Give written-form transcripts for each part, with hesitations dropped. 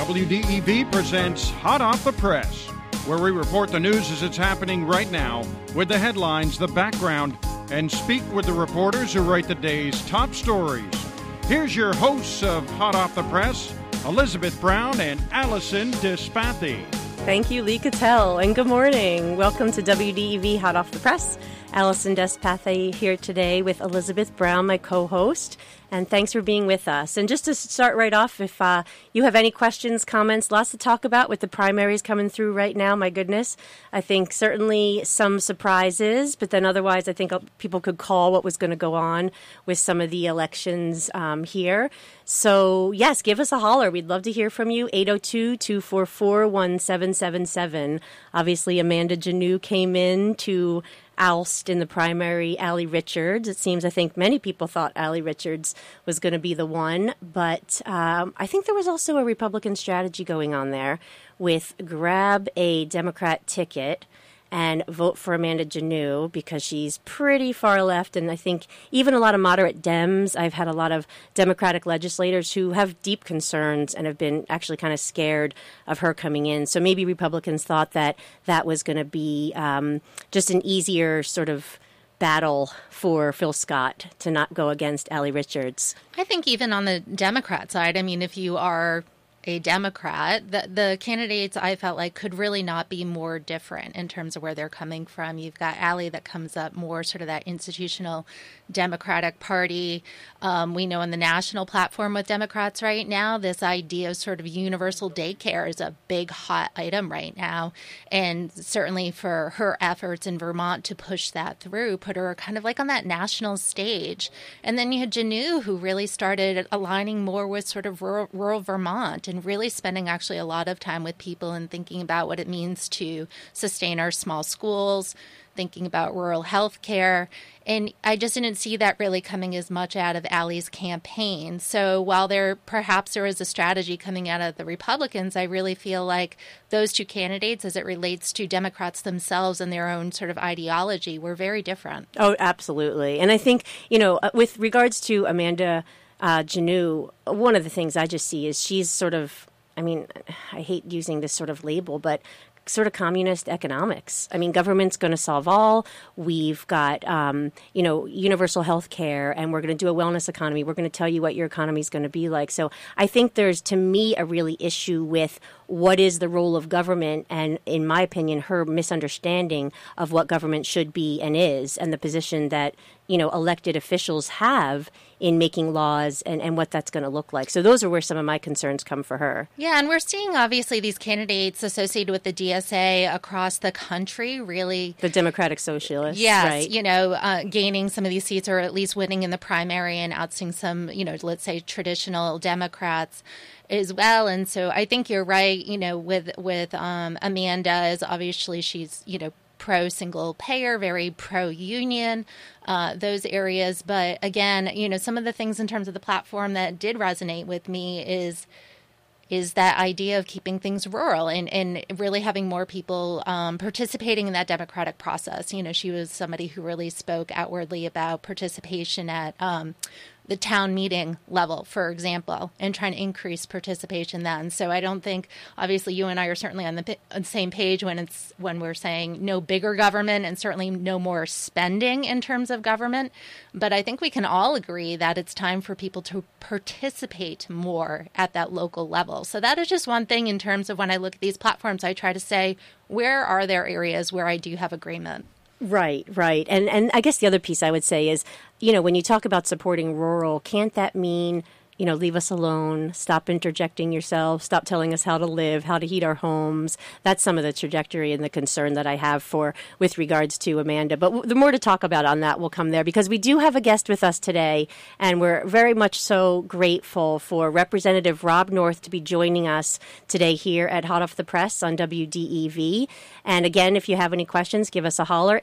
WDEV presents Hot Off the Press, where we report the news as it's happening right now with the headlines, the background, and speak with the reporters who write the day's top stories. Here's your hosts of Hot Off the Press, Elizabeth Brown and Allison Despathy. Thank you, Lee Cattell, and good morning. Welcome to WDEV Hot Off the Press. Allison Despathy here today with Elizabeth Brown, my co-host, and thanks for being with us. And just to start right off, if you have any questions, comments, lots to talk about with the primaries coming through right now, my goodness. I think certainly some surprises, but then otherwise I think people could call what was going to go on with some of the elections here. So, yes, give us a holler. We'd love to hear from you, 802-244-1777. Obviously, Amanda Janneau came in to oust in the primary Allie Richards. It seems, I think many people thought Allie Richards was going to be the one, but I think there was also a Republican strategy going on there with grab a Democrat ticket and vote for Amanda Janneau because she's pretty far left. And I think even a lot of moderate Dems, I've had a lot of Democratic legislators who have deep concerns and have been actually kind of scared of her coming in. So maybe Republicans thought that that was going to be just an easier sort of battle for Phil Scott to not go against Allie Richards. I think even on the Democrat side, I mean, if you are a Democrat, the candidates I felt like could really not be more different in terms of where they're coming from. You've got Allie that comes up more sort of that institutional Democratic Party. We know in the national platform with Democrats right now, this idea of sort of universal daycare is a big hot item right now. And certainly for her efforts in Vermont to push that through, put her kind of like on that national stage. And then you had Janneau, who really started aligning more with sort of rural Vermont and really spending actually a lot of time with people and thinking about what it means to sustain our small schools, thinking about rural health care. And I just didn't see that really coming as much out of Allie's campaign. So while perhaps there was a strategy coming out of the Republicans, I really feel like those two candidates, as it relates to Democrats themselves and their own sort of ideology, were very different. Oh, absolutely. And I think, with regards to Amanda Janneau, one of the things I just see is she's sort of, I hate using this sort of label, but sort of communist economics. I mean, government's going to solve all. We've got, universal health care, and we're going to do a wellness economy. We're going to tell you what your economy is going to be like. So I think there's, to me, a really issue with what is the role of government, and in my opinion, her misunderstanding of what government should be and is, and the position that, elected officials have in making laws and what that's going to look like. So those are where some of my concerns come for her. Yeah, and we're seeing, obviously, these candidates associated with the DSA across the country really... The Democratic Socialists, yes, right? Gaining some of these seats or at least winning in the primary and ousting some, let's say, traditional Democrats as well. And so I think you're right, with Amanda, is obviously she's, pro-single payer, very pro-union, those areas. But again, some of the things in terms of the platform that did resonate with me is that idea of keeping things rural and really having more people participating in that democratic process. She was somebody who really spoke outwardly about participation at the town meeting level, for example, and trying to increase participation then. So I don't think, obviously, you and I are certainly on the same page when we're saying no bigger government and certainly no more spending in terms of government. But I think we can all agree that it's time for people to participate more at that local level. So that is just one thing in terms of when I look at these platforms, I try to say, where are there areas where I do have agreement? Right. And I guess the other piece I would say is, when you talk about supporting rural, can't that mean, leave us alone, stop interjecting yourself, stop telling us how to live, how to heat our homes? That's some of the trajectory and the concern that I have with regards to Amanda. But the more to talk about on that will come there, because we do have a guest with us today, and we're very much so grateful for Representative Rob North to be joining us today here at Hot Off the Press on WDEV. And again, if you have any questions, give us a holler,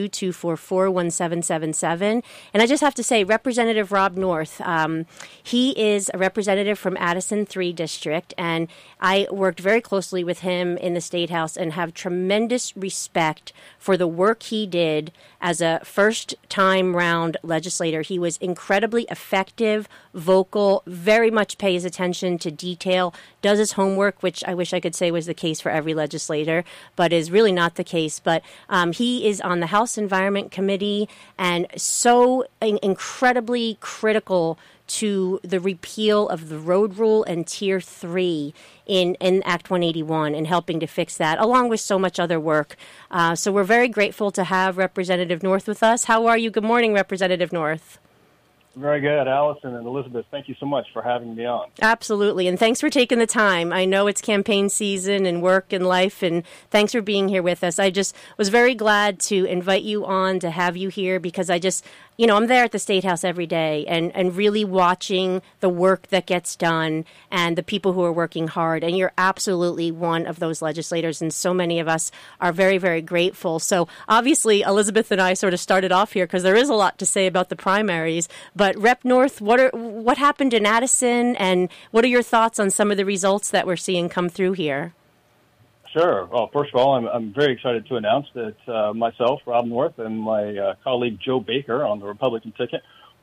802-244-1777. And I just have to say, Representative Rob North, he he is a representative from Addison 3 District, and I worked very closely with him in the State House and have tremendous respect for the work he did as a first-time round legislator. He was incredibly effective, vocal, very much pays attention to detail, does his homework, which I wish I could say was the case for every legislator, but is really not the case. But he is on the House Environment Committee and so incredibly critical to the repeal of the road rule and Tier 3 in Act 181 and helping to fix that, along with so much other work. So we're very grateful to have Representative North with us. How are you? Good morning, Representative North. Very good, Allison and Elizabeth. Thank you so much for having me on. Absolutely, and thanks for taking the time. I know it's campaign season and work and life, and thanks for being here with us. I just was very glad to invite you on, to have you here, because I just, I'm there at the State House every day and really watching the work that gets done and the people who are working hard. And you're absolutely one of those legislators, and so many of us are very, very grateful. So obviously, Elizabeth and I sort of started off here because there is a lot to say about the primaries. But Rep. North, what happened in Addison, and what are your thoughts on some of the results that we're seeing come through here? Sure. Well, first of all, I'm very excited to announce that myself, Rob North, and my colleague Joe Baker on the Republican ticket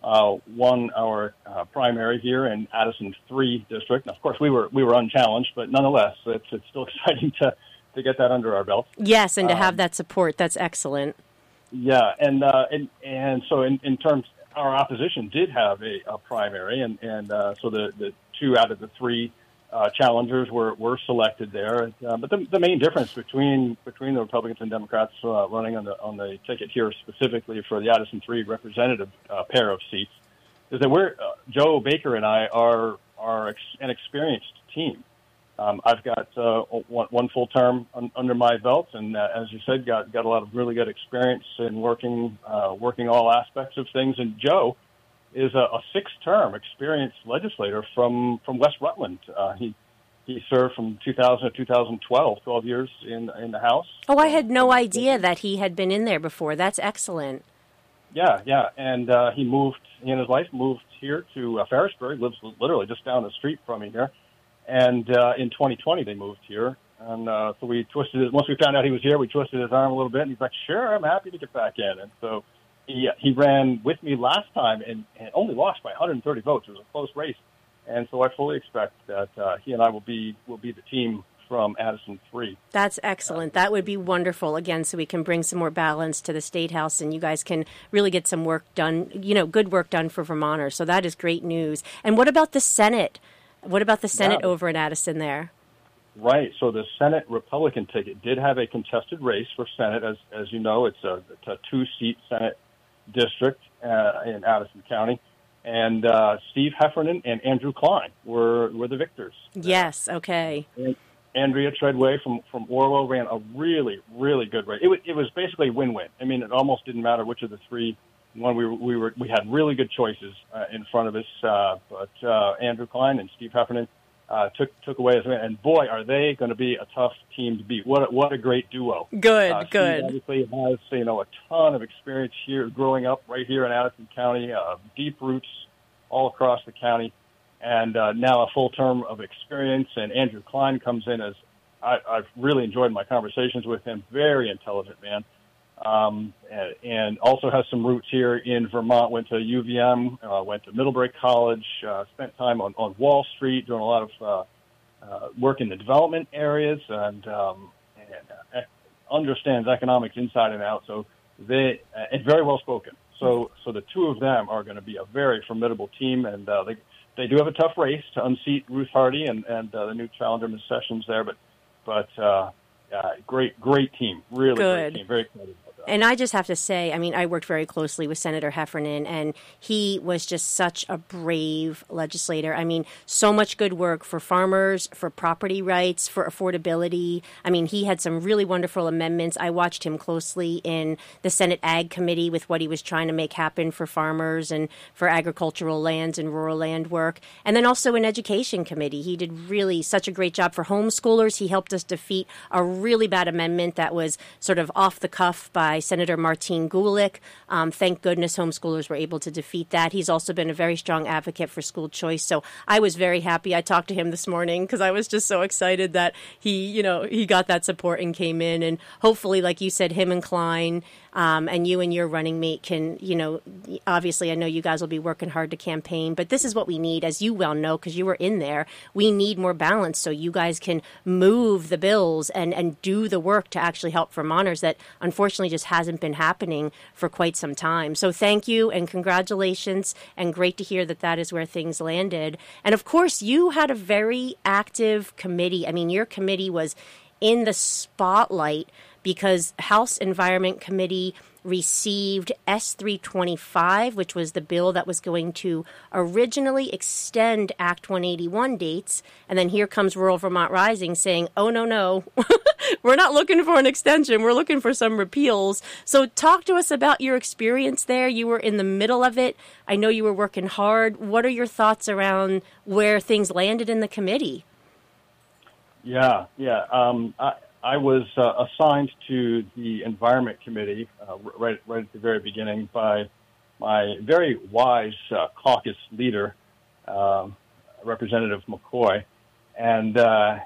won our primary here in Addison 3 District. And of course, we were unchallenged, but nonetheless, it's still exciting to get that under our belt. Yes, and to have that support, that's excellent. Yeah, and so in terms, our opposition did have a primary, and so the 2 out of the 3 challengers were selected there. But the main difference between the Republicans and Democrats running on the ticket here specifically for the Addison 3 representative pair of seats is that Joe Baker and I are an experienced team. I've got one full term under my belt, and as you said, got a lot of really good experience in working all aspects of things. And Joe is a 6-term experienced legislator from West Rutland. He served from 2000 to 2012, 12 years in the House. Oh, I had no idea that he had been in there before. That's excellent. Yeah, and he and his wife moved here to Ferrisburg, lives literally just down the street from me here. And in 2020, they moved here. And so we twisted it. Once we found out he was here, we twisted his arm a little bit. And he's like, sure, I'm happy to get back in. And so he ran with me last time and only lost by 130 votes. It was a close race. And so I fully expect that he and I will be the team from Addison 3. That's excellent. That would be wonderful, again, so we can bring some more balance to the State House and you guys can really get some work done, good work done for Vermonters. So that is great news. And what about the Senate? What about the Senate over in Addison there? Right. So the Senate Republican ticket did have a contested race for Senate. As you know, it's a 2-seat Senate district in Addison County. And Steve Heffernan and Andrew Klein were the victors. Yes, okay. And Andrea Treadway from Orwell ran a really, really good race. It was basically a win-win. I mean, it almost didn't matter which of the 3 won. We had really good choices in front of us, but Andrew Klein and Steve Heffernan took away his win. And boy, are they going to be a tough team to beat! What a great duo! Good. Steve obviously has a ton of experience here, growing up right here in Addison County, deep roots all across the county, and now a full term of experience. And Andrew Klein comes in as I've really enjoyed my conversations with him. Very intelligent man. And also has some roots here in Vermont, went to UVM, went to Middlebury College, spent time on Wall Street doing a lot of work in the development areas and understands economics inside and out. So and very well spoken. So the 2 of them are going to be a very formidable team, and they do have a tough race to unseat Ruth Hardy and the new challenger, Ms. Sessions there, but great team, really good. Great team, very excited about that. And I just have to say, I mean, I worked very closely with Senator Heffernan, and he was just such a brave legislator. I mean, so much good work for farmers, for property rights, for affordability. I mean, he had some really wonderful amendments. I watched him closely in the Senate Ag Committee with what he was trying to make happen for farmers and for agricultural lands and rural land work. And then also in Education Committee, he did really such a great job for homeschoolers. He helped us defeat a really bad amendment that was sort of off the cuff by Senator Martin Gulick. Thank goodness homeschoolers were able to defeat that. He's also been a very strong advocate for school choice. So I was very happy. I talked to him this morning because I was just so excited that he got that support and came in. And hopefully, like you said, him and Klein and you and your running mate can, obviously I know you guys will be working hard to campaign, but this is what we need, as you well know, because you were in there. We need more balance so you guys can move the bills and do the work to actually help Vermonters that unfortunately just hasn't been happening for quite some time. So thank you and congratulations, and great to hear that is where things landed. And of course, you had a very active committee. I mean, your committee was in the spotlight because House Environment Committee received S325, which was the bill that was going to originally extend Act 181 dates. And then here comes Rural Vermont Rising saying, oh, no, we're not looking for an extension. We're looking for some repeals. So talk to us about your experience there. You were in the middle of it. I know you were working hard. What are your thoughts around where things landed in the committee? Yeah. I was assigned to the Environment Committee right at the very beginning by my very wise caucus leader, Representative McCoy, and I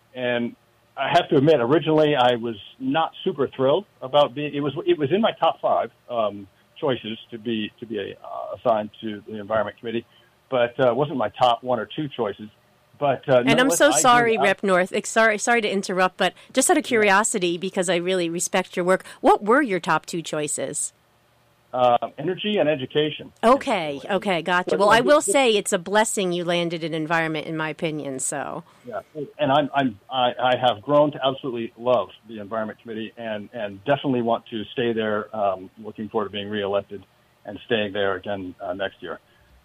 have to admit, originally I was not super thrilled about being. It was in my top 5 choices to be assigned to the Environment Committee, but it wasn't my top 1 or 2 choices. But, and I'm so sorry, Rep. North. Sorry to interrupt, but just out of curiosity, because I really respect your work, what were your top 2 choices? Energy and education. Okay, gotcha. Well, I will say it's a blessing you landed in environment, in my opinion. So yeah, and I have grown to absolutely love the Environment Committee, and definitely want to stay there. Looking forward to being reelected and staying there again next year.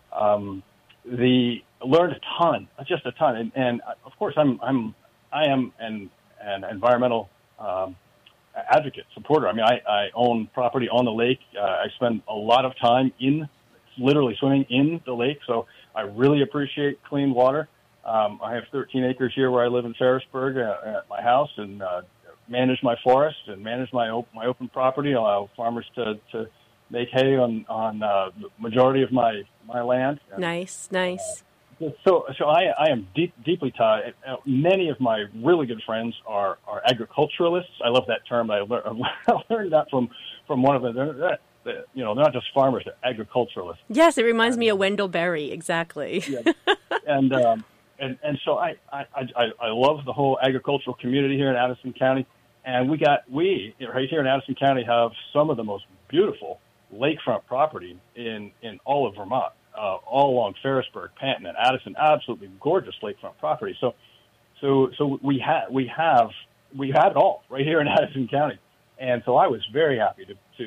Learned a ton, just a ton, and of course I am an environmental advocate, supporter. I mean, I own property on the lake. I spend a lot of time literally swimming in the lake, so I really appreciate clean water. I have 13 acres here where I live in Ferrisburg at my house, and manage my forest and manage my open property. Allow farmers to make hay on the majority of my land. Nice. So I am deeply tied. Many of my really good friends are agriculturalists. I love that term. I learned that from one of them. They're not just farmers; they're agriculturalists. Yes, it reminds me of Wendell Berry. Exactly. Yeah. And so I love the whole agricultural community here in Addison County, and we right here in Addison County have some of the most beautiful lakefront property in all of Vermont. All along Ferrisburg, Panton, and Addison, absolutely gorgeous lakefront property. So we have it all right here in Addison County, and so I was very happy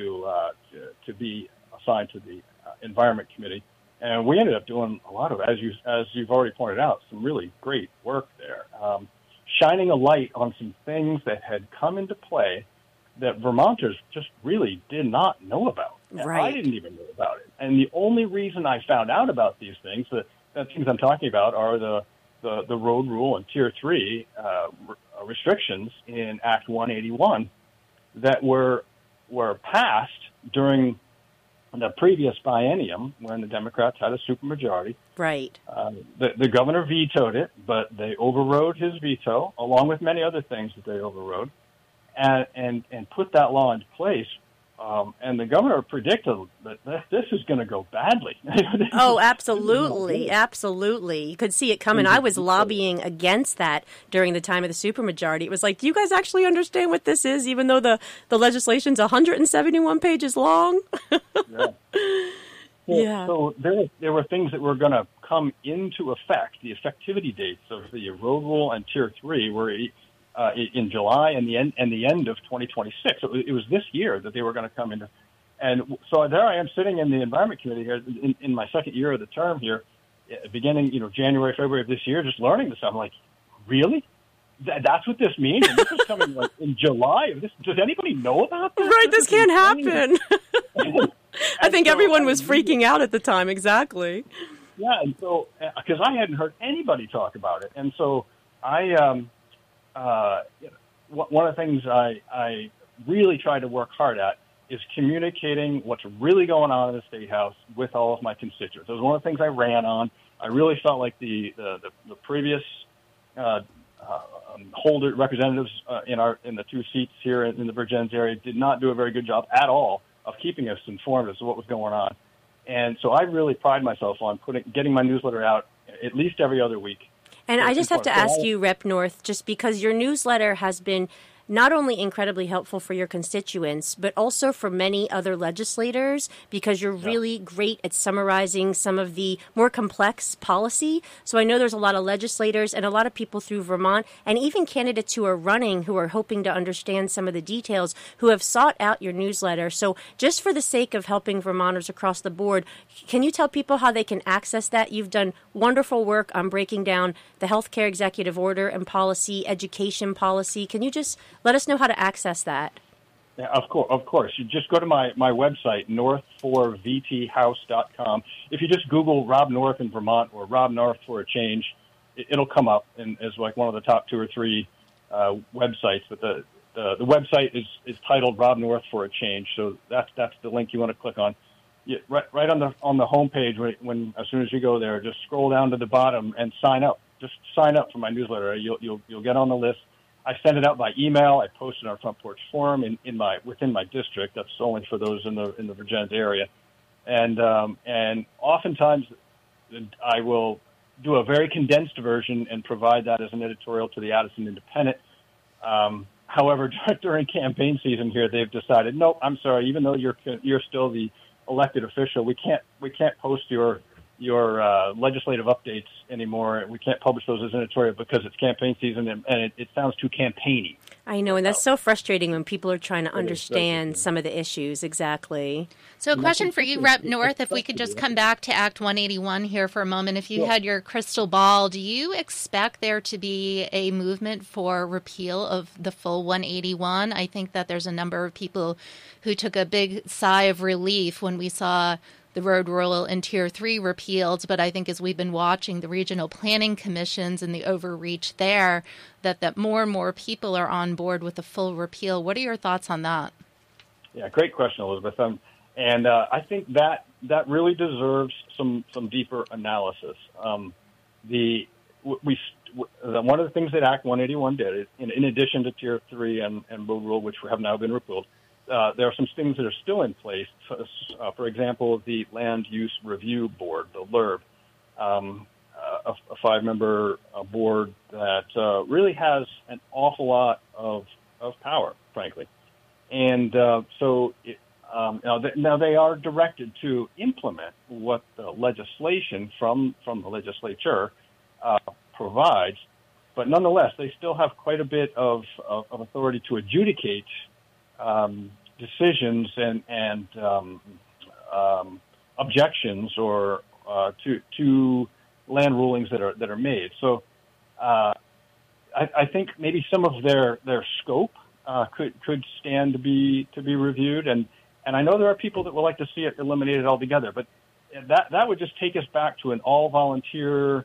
to be assigned to the Environment Committee, and we ended up doing a lot of, as you've already pointed out, some really great work there, shining a light on some things that had come into play that Vermonters just really did not know about. Right. I didn't even know about it. And the only reason I found out about these things, the things I'm talking about, are the road rule and Tier 3 restrictions in Act 181 that were passed during the previous biennium when the Democrats had a supermajority. Right. The governor vetoed it, but they overrode his veto, along with many other things that they overrode, and put that law into place. And the governor predicted that this is going to go badly. Oh, absolutely. Absolutely. You could see it coming. I was lobbying against that during the time of the supermajority. It was like, do you guys actually understand what this is, even though the legislation's 171 pages long? Yeah. So there were things that were going to come into effect. The effectivity dates of the road rule and Tier 3 were in July and the end of 2026. So it was this year that they were going to come into. And so there I am sitting in the Environment Committee here in my second year of the term here, beginning, January, February of this year, just learning this. I'm like, really? That's what this means? And this is coming in July. Does anybody know about this? Right, this can't happen. I think everyone was freaking out at the time. Exactly. Yeah, and so because I hadn't heard anybody talk about it, and so one of the things I really tried to work hard at is communicating what's really going on in the State House with all of my constituents. It was one of the things I ran on. I really felt like the previous holder representatives in the two seats here in the Virgins area did not do a very good job at all of keeping us informed as to what was going on. And so I really pride myself on getting my newsletter out at least every other week. And I just have to ask you, Rep. North, just because your newsletter has been not only incredibly helpful for your constituents, but also for many other legislators, because you're really great at summarizing some of the more complex policy. So I know there's a lot of legislators and a lot of people through Vermont, and even candidates who are running, who are hoping to understand some of the details, who have sought out your newsletter. So just for the sake of helping Vermonters across the board, can you tell people how they can access that? You've done wonderful work on breaking down the healthcare executive order and policy, education policy. Can you just let us know how to access that? Yeah, of course. You just go to my website, north4vthouse.com. If you just Google Rob North in Vermont or Rob North for a Change, it'll come up as like one of the top 2 or 3 websites. But the website is titled Rob North for a Change, so that's the link you want to click on. Right on the homepage, when as soon as you go there, just scroll down to the bottom and sign up. Just sign up for my newsletter. You'll get on the list. I send it out by email. I post it on our Front Porch Forum within my district. That's only for those in the Virgins area, and oftentimes I will do a very condensed version and provide that as an editorial to the Addison Independent. However, during campaign season here, they've decided, no, I'm sorry, even though you're still the elected official, we can't post your legislative updates anymore. We can't publish those as editorial because it's campaign season and it sounds too campaigny. I know, and that's so frustrating when people are trying to understand some of the issues. Exactly. So a question for you, Rep. North, if we could just come back to Act 181 here for a moment. If you had your crystal ball, do you expect there to be a movement for repeal of the full 181? I think that there's a number of people who took a big sigh of relief when we saw the road rule in Tier 3 repealed, but I think as we've been watching the regional planning commissions and the overreach there, that more and more people are on board with the full repeal. What are your thoughts on that? Yeah, great question, Elizabeth. And I think that really deserves some deeper analysis. One of the things that Act 181 did is, in addition to Tier 3 and road rule, which have now been repealed, there are some things that are still in place. For example, the Land Use Review Board, the LURB, a 5-member board that really has an awful lot of power, frankly. And now they are directed to implement what the legislation from the legislature provides, but nonetheless, they still have quite a bit of authority to adjudicate decisions and objections or to land rulings that are made. So I think maybe some of their scope could stand to be reviewed, and I know there are people that would like to see it eliminated altogether, but that would just take us back to an all volunteer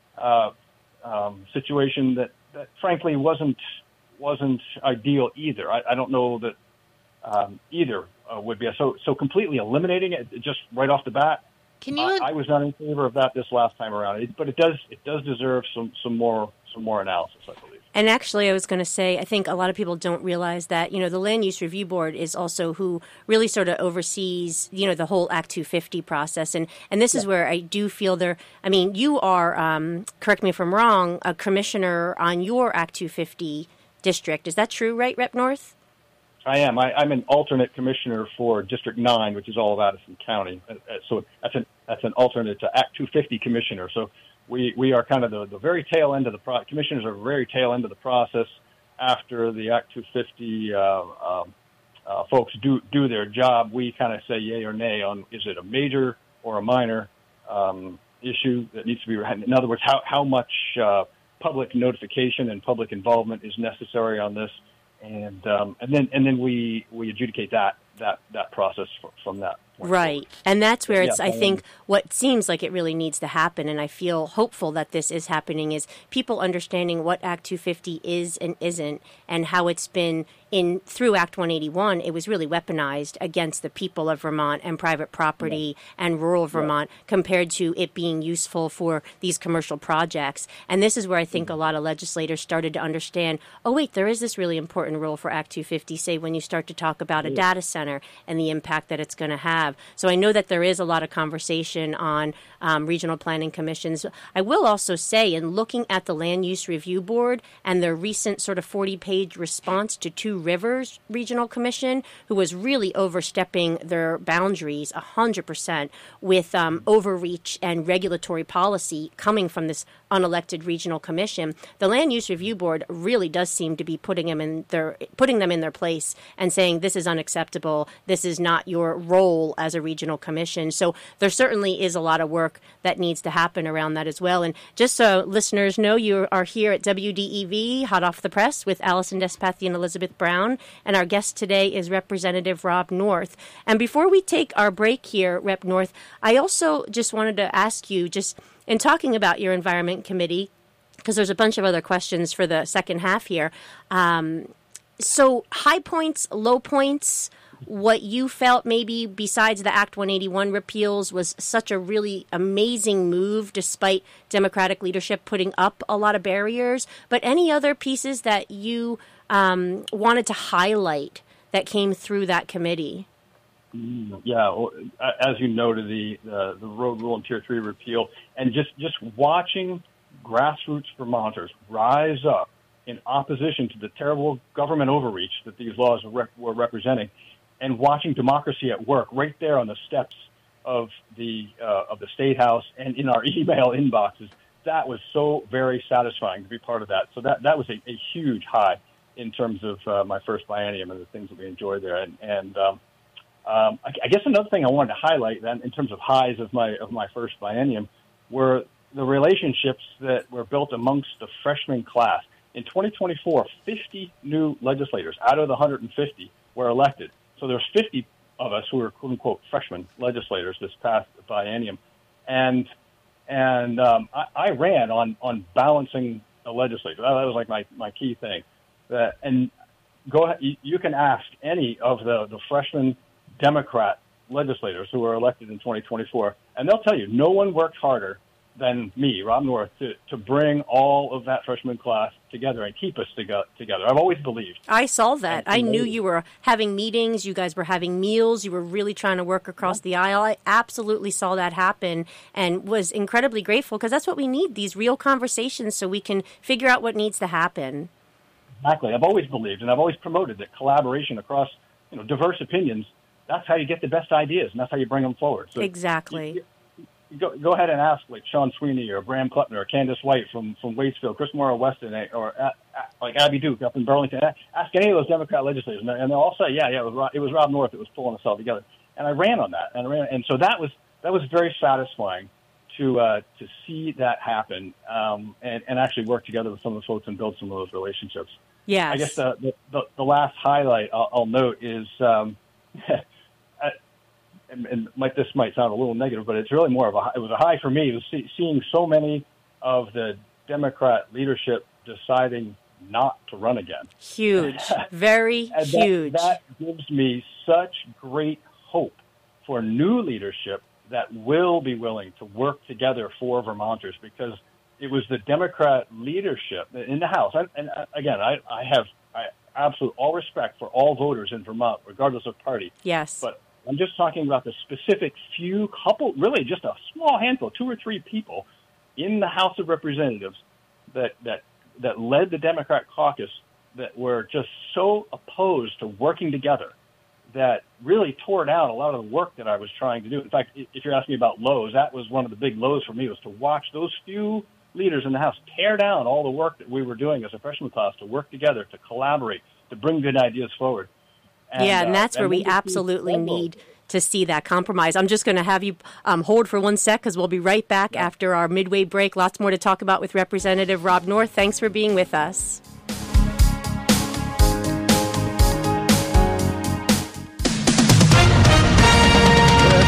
situation that frankly wasn't ideal either. I don't know that either would be so completely eliminating it just right off the bat. I was not in favor of that this last time around, but it does deserve some more analysis, I believe. And actually, I was going to say, I think a lot of people don't realize that, the Land Use Review Board is also who really sort of oversees, the whole Act 250 process. And this is where I do feel you are, correct me if I'm wrong, a commissioner on your Act 250 district. Is that true, right, Rep. North? I am. I'm an alternate commissioner for District 9, which is all of Addison County. So that's an alternate to Act 250 commissioner. So we are kind of the very tail end of the process. Commissioners are very tail end of the process after the Act 250 folks do their job. We kind of say yay or nay on is it a major or a minor issue that needs to be. In other words, how much public notification and public involvement is necessary on this. And then we adjudicate that that process from that point right forward. And that's where it's I think what seems like it really needs to happen, and I feel hopeful that this is happening, is people understanding what Act 250 is and isn't, and how it's been through Act 181. It was really weaponized against the people of Vermont and private property and rural Vermont, compared to it being useful for these commercial projects. And this is where I think a lot of legislators started to understand, oh wait, there is this really important role for Act 250, say when you start to talk about a data center and the impact that it's going to have. So I know that there is a lot of conversation on regional planning commissions. I will also say, in looking at the Land Use Review Board and their recent sort of 40-page response to Two Rivers Regional Commission, who was really overstepping their boundaries 100% with overreach and regulatory policy coming from this unelected regional commission, the Land Use Review Board really does seem to be putting them in their place and saying this is unacceptable, this is not your role as a regional commission. So there certainly is a lot of work that needs to happen around that as well. And just so listeners know, you are here at WDEV, Hot Off the Press, with Allison Despathy and Elizabeth Brown, and our guest today is Representative Rob North. And before we take our break here, Rep. North, I also just wanted to ask you, just in talking about your Environment Committee, because there's a bunch of other questions for the second half here. So high points, low points, what you felt maybe besides the Act 181 repeals was such a really amazing move despite Democratic leadership putting up a lot of barriers, but any other pieces that you wanted to highlight that came through that committee? Yeah, well, as you noted, the road rule and Tier 3 repeal, and just watching grassroots Vermonters rise up in opposition to the terrible government overreach that these laws were representing, and watching democracy at work right there on the steps of the State House and in our email inboxes, that was so very satisfying to be part of that. So that was a huge high in terms of my first biennium and the things that we enjoyed there. I guess another thing I wanted to highlight then in terms of highs of my first biennium were the relationships that were built amongst the freshman class. In 2024, 50 new legislators out of the 150 were elected. So there's 50 of us who were quote unquote freshman legislators this past biennium, and I ran on balancing the legislature. That was like my key thing. And go ahead, you can ask any of the freshman Democrat legislators who were elected in 2024, and they'll tell you no one worked harder than me, Rob North, to bring all of that freshman class together and keep us together. I've always believed. I saw that. I knew you were having meetings, you guys were having meals, you were really trying to work across the aisle. I absolutely saw that happen and was incredibly grateful, because that's what we need, these real conversations so we can figure out what needs to happen. Exactly. I've always believed, and I've always promoted that collaboration across diverse opinions, that's how you get the best ideas, and that's how you bring them forward. So exactly. Go ahead and ask like Sean Sweeney or Bram Kleppner or Candace White from Waitsfield, Chris Morrow Weston, or like Abby Duke up in Burlington. Ask any of those Democrat legislators, and they'll all say, yeah, it was Rob North that was pulling us all together. And I ran on that, and so that was very satisfying to see that happen, and actually work together with some of the folks and build some of those relationships. Yes. I guess the last highlight I'll note is. And this might sound a little negative, but it's really more of it was a high for me. It was seeing so many of the Democrat leadership deciding not to run again. Huge, very huge. That gives me such great hope for new leadership that will be willing to work together for Vermonters, because it was the Democrat leadership in the House. And again, I have absolute all respect for all voters in Vermont, regardless of party. Yes. But I'm just talking about the specific really just a small handful, 2 or 3 people in the House of Representatives that led the Democrat caucus that were just so opposed to working together that really tore down a lot of the work that I was trying to do. In fact, if you're asking me about lows, that was one of the big lows for me, was to watch those few leaders in the House tear down all the work that we were doing as a freshman class to work together, to collaborate, to bring good ideas forward. And that's where we absolutely need to see that compromise. I'm just going to have you hold for 1 sec, because we'll be right back after our midway break. Lots more to talk about with Representative Rob North. Thanks for being with us.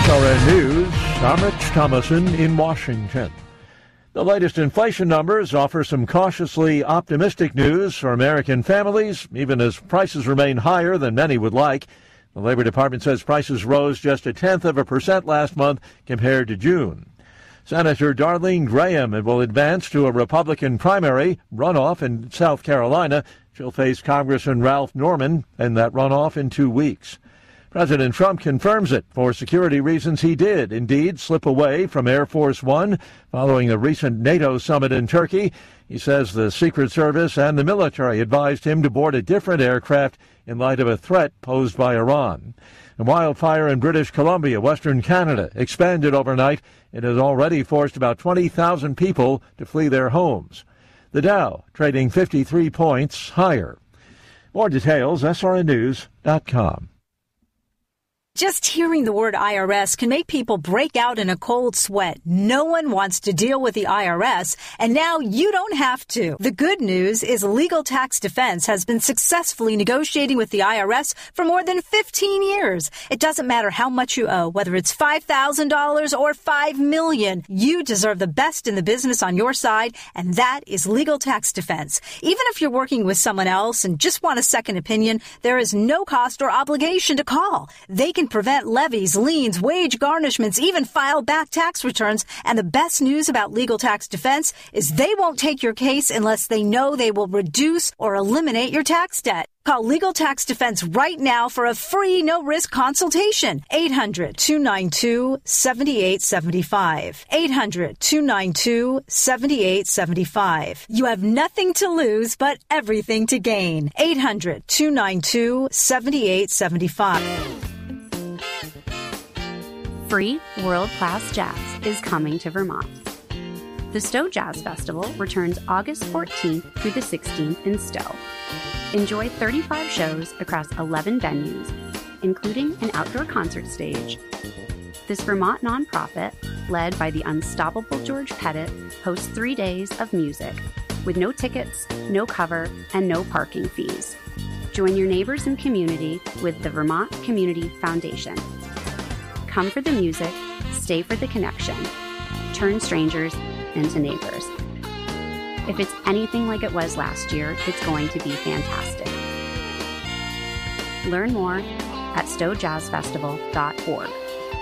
SRN News, I'm Rich Thomason in Washington. The latest inflation numbers offer some cautiously optimistic news for American families, even as prices remain higher than many would like. The Labor Department says prices rose just 0.1% last month compared to June. Senator Darlene Graham will advance to a Republican primary runoff in South Carolina. She'll face Congressman Ralph Norman in that runoff in 2 weeks. President Trump confirms it. For security reasons, he did indeed slip away from Air Force One following the recent NATO summit in Turkey. He says the Secret Service and the military advised him to board a different aircraft in light of a threat posed by Iran. A wildfire in British Columbia, Western Canada, expanded overnight. It has already forced about 20,000 people to flee their homes. The Dow trading 53 points higher. More details, srnnews.com. Just hearing the word IRS can make people break out in a cold sweat. No one wants to deal with the IRS, and now you don't have to. The good news is Legal Tax Defense has been successfully negotiating with the IRS for more than 15 years. It doesn't matter how much you owe, whether it's $5,000 or $5 million. You deserve the best in the business on your side, and that is Legal Tax Defense. Even if you're working with someone else and just want a second opinion, there is no cost or obligation to call. They can prevent levies, liens, wage garnishments, even file back tax returns. And the best news about Legal Tax Defense is they won't take your case unless they know they will reduce or eliminate your tax debt. Call Legal Tax Defense right now for a free, no-risk consultation. 800-292-7875. 800-292-7875. You have nothing to lose but everything to gain. 800-292-7875. Free world-class jazz is coming to Vermont. The Stowe Jazz Festival returns August 14th through the 16th in Stowe. Enjoy 35 shows across 11 venues, including an outdoor concert stage. This Vermont nonprofit, led by the unstoppable George Pettit, hosts 3 days of music with no tickets, no cover, and no parking fees. Join your neighbors and community with the Vermont Community Foundation. Come for the music, stay for the connection. Turn strangers into neighbors. If it's anything like it was last year, it's going to be fantastic. Learn more at stowejazzfestival.org.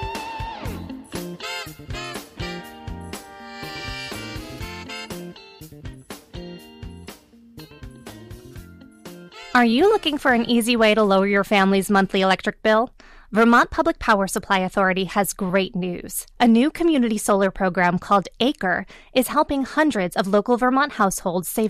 Are you looking for an easy way to lower your family's monthly electric bill? Vermont Public Power Supply Authority has great news. A new community solar program called ACRE is helping hundreds of local Vermont households save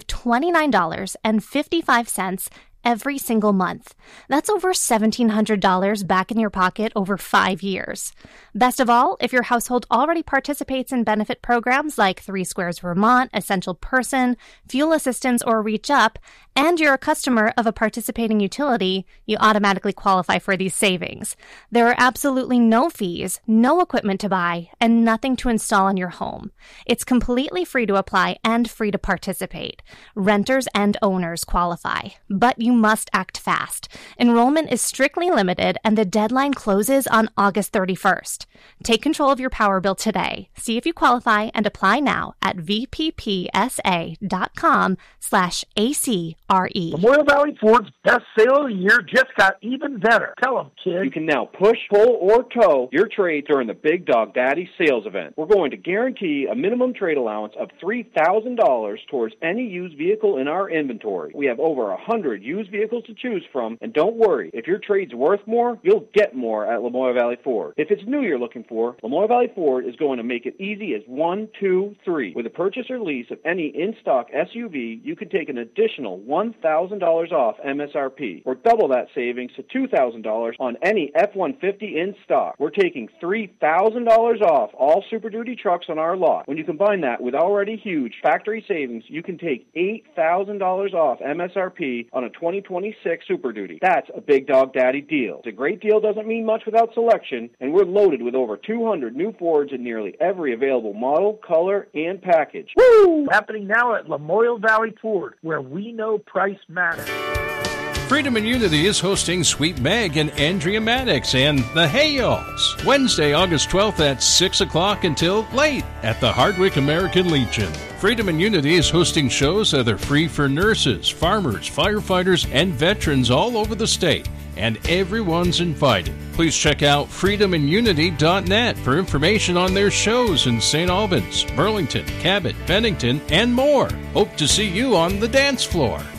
$29.55 every single month. That's over $1,700 back in your pocket over 5 years. Best of all, if your household already participates in benefit programs like 3 Squares Vermont, Essential Person, Fuel Assistance, or Reach Up, and you're a customer of a participating utility, you automatically qualify for these savings. There are absolutely no fees, no equipment to buy, and nothing to install in your home. It's completely free to apply and free to participate. Renters and owners qualify, but you must act fast. Enrollment is strictly limited, and the deadline closes on August 31st. Take control of your power bill today. See if you qualify and apply now at vppsa.com/ACRE. Memorial Valley Ford's best sale of the year just got even better. Tell them, kid. You can now push, pull, or tow your trade during the Big Dog Daddy sales event. We're going to guarantee a minimum trade allowance of $3,000 towards any used vehicle in our inventory. We have over 100 used vehicles to choose from, and don't worry, if your trade's worth more, you'll get more at Lamoille Valley Ford. If it's new you're looking for, Lamoille Valley Ford is going to make it easy as 1, 2, 3. With a purchase or lease of any in-stock SUV, you can take an additional $1,000 off MSRP, or double that savings to $2,000 on any F-150 in stock. We're taking $3,000 off all Super Duty trucks on our lot. When you combine that with already huge factory savings, you can take $8,000 off MSRP on a 2026 Super Duty. That's a Big Dog Daddy deal. It's a great deal, doesn't mean much without selection, and we're loaded with over 200 new Fords in nearly every available model, color, and package. Woo! Happening now at Lamoille Valley Ford, where we know price matters. Freedom and Unity is hosting Sweet Meg and Andrea Maddox and the Hayals, Wednesday, August 12th at 6 o'clock until late at the Hardwick American Legion. Freedom and Unity is hosting shows that are free for nurses, farmers, firefighters, and veterans all over the state, and everyone's invited. Please check out freedomunity.net for information on their shows in St. Albans, Burlington, Cabot, Bennington, and more. Hope to see you on the dance floor.